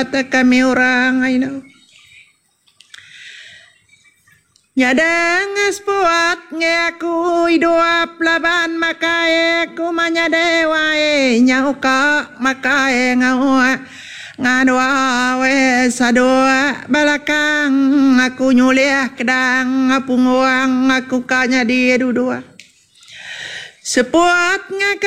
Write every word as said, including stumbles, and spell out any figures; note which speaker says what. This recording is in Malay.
Speaker 1: kata kami orang aino. Nyadang espuat ngaku hidup laban makae ku manyadewa e nyauka makae ngawa ngadwa we sadua balakang aku nyulih kedang apunguang aku kanya di dua sepuat ngak